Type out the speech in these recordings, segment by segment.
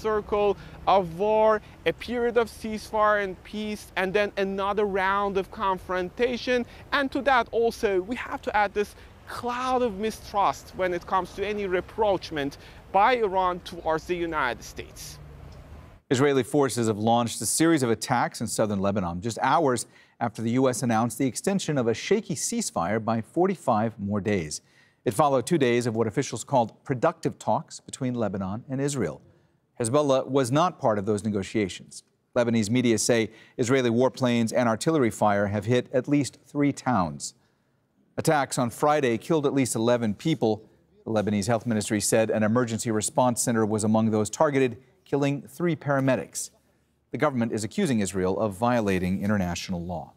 circle of war, a period of ceasefire and peace, and then another round of confrontation. And to that also, we have to add this cloud of mistrust when it comes to any rapprochement by Iran towards the United States. Israeli forces have launched a series of attacks in southern Lebanon just hours after the U.S. announced the extension of a shaky ceasefire by 45 more days. It followed 2 days of what officials called productive talks between Lebanon and Israel. Hezbollah was not part of those negotiations. Lebanese media say Israeli warplanes and artillery fire have hit at least 3 towns. Attacks on Friday killed at least 11 people. The Lebanese Health Ministry said an emergency response center was among those targeted, killing 3 paramedics. The government is accusing Israel of violating international law.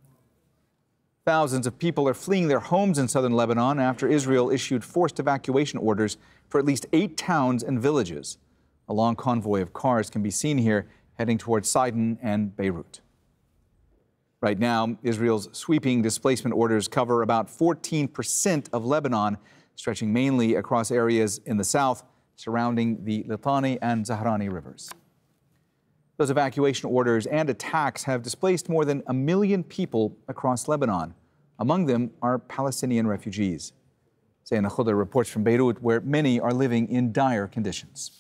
Thousands of people are fleeing their homes in southern Lebanon after Israel issued forced evacuation orders for at least 8 towns and villages. A long convoy of cars can be seen here heading towards Sidon and Beirut. Right now, Israel's sweeping displacement orders cover about 14% of Lebanon, stretching mainly across areas in the south surrounding the Litani and Zahrani rivers. Those evacuation orders and attacks have displaced more than 1 million people across Lebanon. Among them are Palestinian refugees. Zaina Khudr reports from Beirut, where many are living in dire conditions.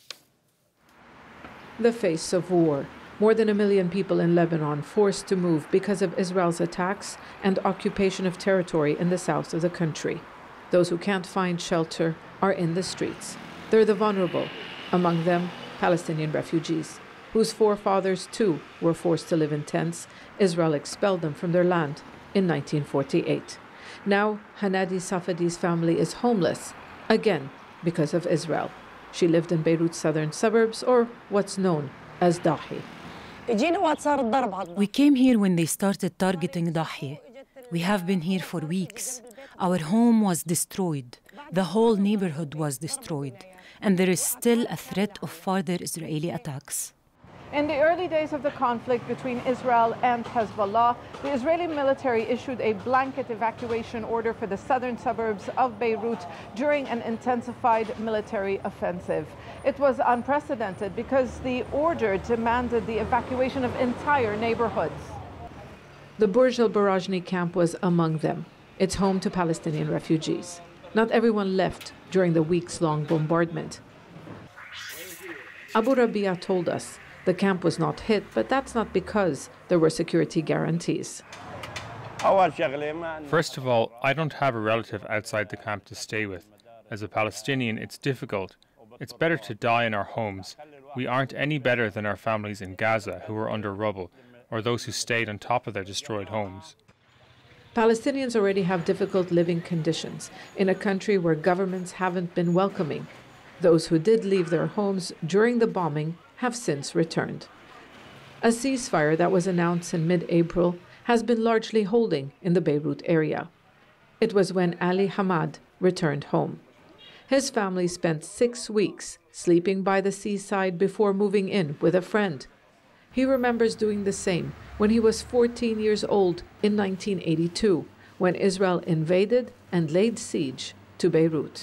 The face of war. More than 1 million people in Lebanon forced to move because of Israel's attacks and occupation of territory in the south of the country. Those who can't find shelter are in the streets. They're the vulnerable, among them Palestinian refugees, whose forefathers too were forced to live in tents. Israel expelled them from their land in 1948. Now, Hanadi Safadi's family is homeless, again because of Israel. She lived in Beirut's southern suburbs, or what's known as Dahi. We came here when they started targeting Dahi. We have been here for weeks. Our home was destroyed. The whole neighborhood was destroyed. And there is still a threat of further Israeli attacks. In the early days of the conflict between Israel and Hezbollah, the Israeli military issued a blanket evacuation order for the southern suburbs of Beirut during an intensified military offensive. It was unprecedented because the order demanded the evacuation of entire neighborhoods. The Burj al-Barajni camp was among them. It's home to Palestinian refugees. Not everyone left during the weeks-long bombardment. Abu Rabia told us the camp was not hit, but that's not because there were security guarantees. First of all, I don't have a relative outside the camp to stay with. As a Palestinian, it's difficult. It's better to die in our homes. We aren't any better than our families in Gaza who are under rubble, or those who stayed on top of their destroyed homes. Palestinians already have difficult living conditions in a country where governments haven't been welcoming. Those who did leave their homes during the bombing have since returned. A ceasefire that was announced in mid-April has been largely holding in the Beirut area. It was when Ali Hamad returned home. His family spent 6 weeks sleeping by the seaside before moving in with a friend. He remembers doing the same when he was 14 years old in 1982, when Israel invaded and laid siege to Beirut.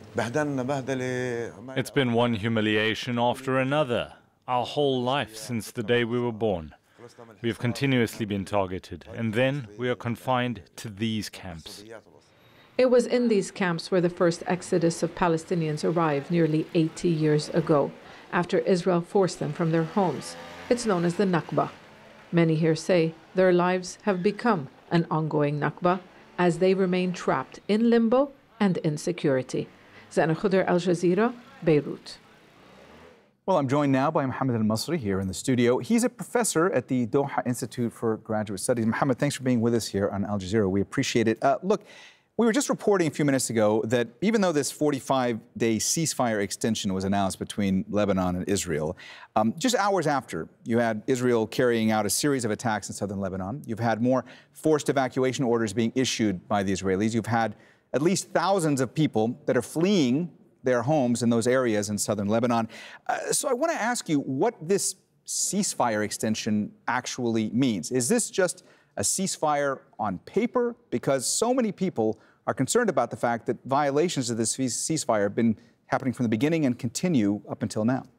It's been one humiliation after another, our whole life since the day we were born. We have continuously been targeted, and then we are confined to these camps. It was in these camps where the first exodus of Palestinians arrived nearly 80 years ago, after Israel forced them from their homes. It's known as the Nakba. Many here say their lives have become an ongoing Nakba as they remain trapped in limbo and insecurity. Zaina Khudr, Al Jazeera, Beirut. Well, I'm joined now by Mohammed Al-Masri here in the studio. He's a professor at the Doha Institute for Graduate Studies. Mohammed, thanks for being with us here on Al Jazeera. We appreciate it. Look, we were just reporting a few minutes ago that even though this 45-day ceasefire extension was announced between Lebanon and Israel, just hours after, you had Israel carrying out a series of attacks in southern Lebanon. You've had more forced evacuation orders being issued by the Israelis. You've had at least thousands of people that are fleeing their homes in those areas in southern Lebanon. So I want to ask you what this ceasefire extension actually means. Is this just a ceasefire on paper? Because so many people are concerned about the fact that violations of this ceasefire have been happening from the beginning and continue up until now.